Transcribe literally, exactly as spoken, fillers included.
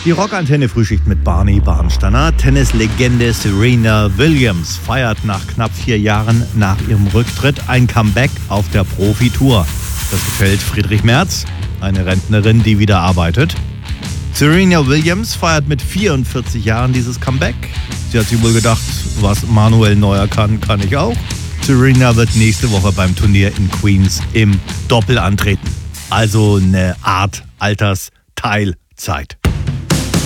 Die Rockantenne Frühschicht mit Barney Barnsteiner. Tennislegende Serena Williams feiert nach knapp vier Jahren nach ihrem Rücktritt ein Comeback auf der Profitour. Das gefällt Friedrich Merz, eine Rentnerin, die wieder arbeitet. Serena Williams feiert mit vierundvierzig Jahren dieses Comeback. Sie hat sich wohl gedacht, was Manuel Neuer kann, kann ich auch. Serena wird nächste Woche beim Turnier in Queens im Doppel antreten. Also eine Art Altersteilzeit.